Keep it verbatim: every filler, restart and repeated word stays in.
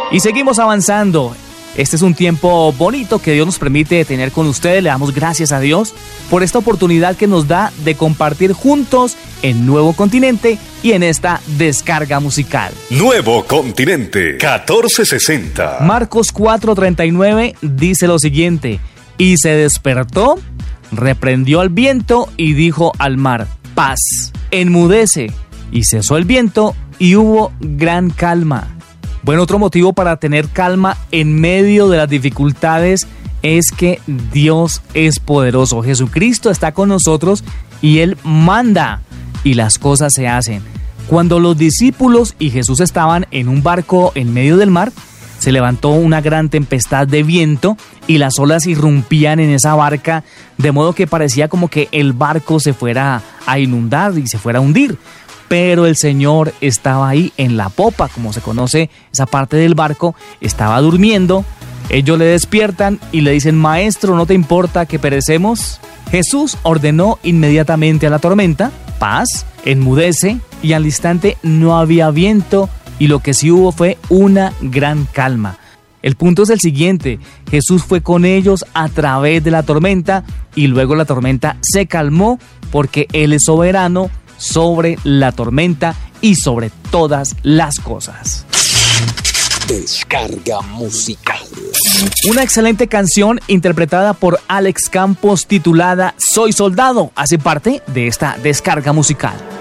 Y seguimos avanzando. Este es un tiempo bonito que Dios nos permite tener con ustedes. Le damos gracias a Dios por esta oportunidad que nos da de compartir juntos en Nuevo Continente y en esta descarga musical. Nuevo Continente catorce sesenta. Marcos cuatro treinta y nueve dice lo siguiente: y se despertó, reprendió al viento y dijo al mar: paz, enmudece. Y cesó el viento y hubo gran calma. Bueno, otro motivo para tener calma en medio de las dificultades es que Dios es poderoso. Jesucristo está con nosotros y Él manda y las cosas se hacen. Cuando los discípulos y Jesús estaban en un barco en medio del mar, se levantó una gran tempestad de viento y las olas irrumpían en esa barca, de modo que parecía como que el barco se fuera a inundar y se fuera a hundir. Pero el Señor estaba ahí en la popa, como se conoce esa parte del barco, estaba durmiendo. Ellos le despiertan y le dicen: maestro, ¿no te importa que perecemos? Jesús ordenó inmediatamente a la tormenta: paz, enmudece, y al instante no había viento y lo que sí hubo fue una gran calma. El punto es el siguiente: Jesús fue con ellos a través de la tormenta y luego la tormenta se calmó porque Él es soberano sobre la tormenta y sobre todas las cosas. Descarga musical. Una excelente canción interpretada por Alex Campos titulada Soy Soldado hace parte de esta descarga musical.